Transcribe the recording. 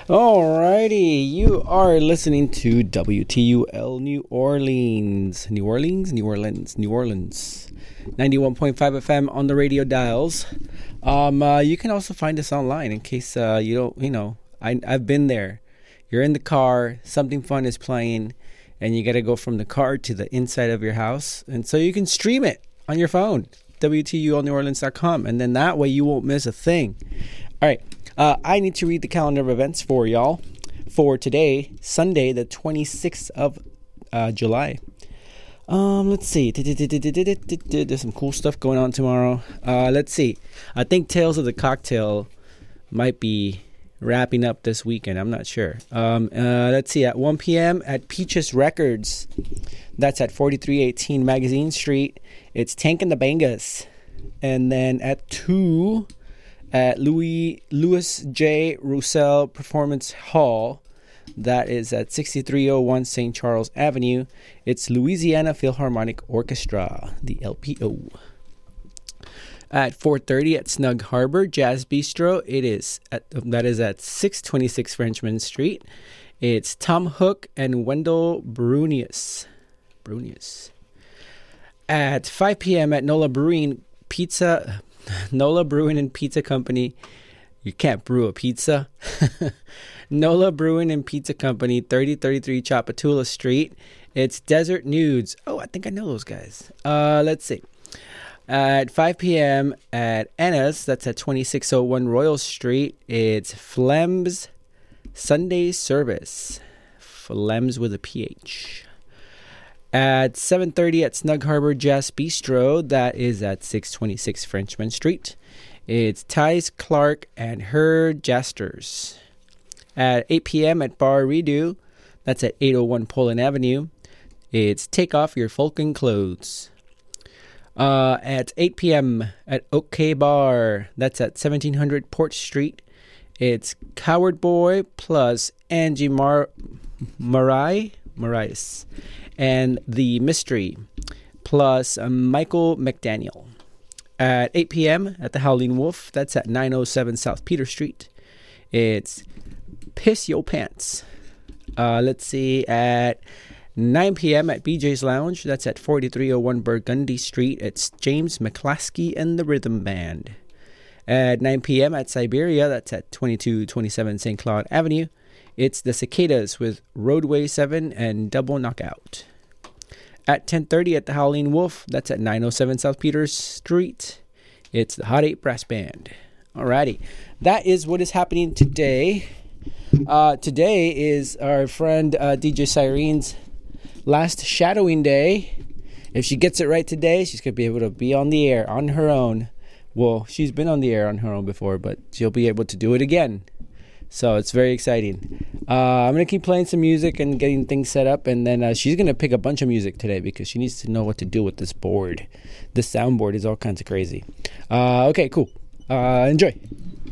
Alrighty, you are listening to WTUL New Orleans. New Orleans? New Orleans. New Orleans. 91.5 FM on the radio dials. You can also find us online in case you don't, I've been there. You're in the car, something fun is playing, and you got to go from the car to the inside of your house. And so you can stream it on your phone, WTULNewOrleans.com, and then that way you won't miss a thing. All right. I need to read the calendar of events for y'all for today, Sunday, the 26th of July. Let's see. There's some cool stuff going on tomorrow. Let's see. I think Tales of the Cocktail might be wrapping up this weekend. I'm not sure. Let's see. At 1 p.m. at Peaches Records. That's at 4318 Magazine Street. It's Tank and the Bangas. And then at 2... at Louis J. Roussel Performance Hall. That is at 6301 St. Charles Avenue. It's Louisiana Philharmonic Orchestra, the LPO. At 4:30 at Snug Harbor Jazz Bistro. That is at 626 Frenchman Street. It's Tom Hook and Wendell Brunius. At 5 p.m. at Nola Brewing and Pizza Company. You can't brew a pizza. Nola Brewing and Pizza Company, 3033 Chapatula Street. It's Desert Nudes. Oh, I think I know those guys. Let's see. At 5 p.m. at Anna's, that's at 2601 Royal Street. It's Flem's Sunday Service. Flem's with a PH. At 7:30 at Snug Harbor Jazz Bistro. That is at 626 Frenchman Street. It's Thais Clark and her Jasters. At 8 p.m. at Bar Redo. That's at 801 Poland Avenue. It's Take Off Your Falcon Clothes. At 8 p.m. at OK Bar. That's at 1700 Port Street. It's Coward Boy plus Angie Marais. And The Mystery, plus Michael McDaniel. At 8 p.m. at the Howling Wolf, that's at 907 South Peter Street. It's Piss Yo Pants. Let's see, at 9 p.m. at BJ's Lounge, that's at 4301 Burgundy Street. It's James McClaskey and the Rhythm Band. At 9 p.m. at Siberia, that's at 2227 St. Claude Avenue. It's the Cicadas with Roadway 7 and Double Knockout. At 10:30 at the Howling Wolf, that's at 907 South Peters Street. It's the Hot 8 Brass Band. Alrighty, that is what is happening today. Today is our friend DJ Cyrene's last shadowing day. If she gets it right today, she's going to be able to be on the air on her own. Well, she's been on the air on her own before, but she'll be able to do it again. So it's very exciting. I'm going to keep playing some music and getting things set up. And then she's going to pick a bunch of music today because she needs to know what to do with this board. This soundboard is all kinds of crazy. Okay, cool. Enjoy.